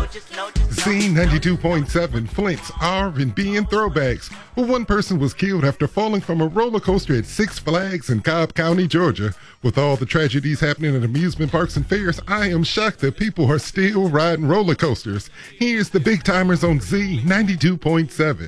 Z92.7, Flint's R&B and throwbacks. Well, one person was killed after falling from a roller coaster at Six Flags in Cobb County, Georgia. With all the tragedies happening at amusement parks and fairs, I am shocked that people are still riding roller coasters. Here's the Big Timers on Z92.7.